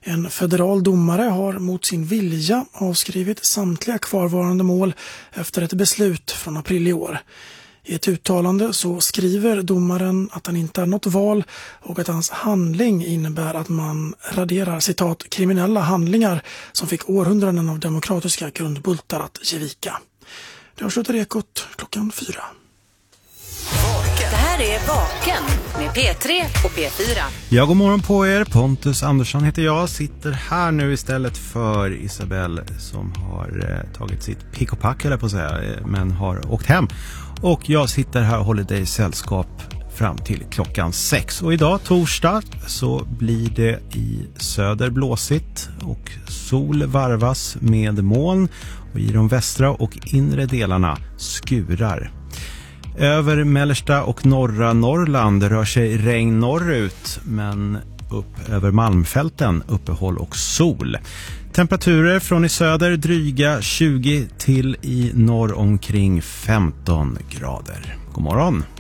En federal domare har mot sin vilja avskrivit samtliga kvarvarande mål efter ett beslut från april i år. I ett uttalande så skriver domaren att han inte har något val och att hans handling innebär att man raderar citat kriminella handlingar som fick århundraden av demokratiska grundbultar att ge vika. Det har slutat Ekot 4:00. Det här är Vaken med P3 och P4. Ja, god morgon på er. Pontus Andersson heter jag. Sitter här nu istället för Isabelle som har tagit sitt pick och pack eller på att säga, men har åkt hem. Och jag sitter här och håller dig i sällskap fram till 6:00. Och idag, torsdag, så blir det i söder blåsigt och sol varvas med moln. Och i de västra och inre delarna skurar. Över mellersta och norra Norrland rör sig regn norrut, men upp över Malmfälten uppehåll och sol. Temperaturer från i söder dryga 20 till i norr omkring 15 grader. God morgon!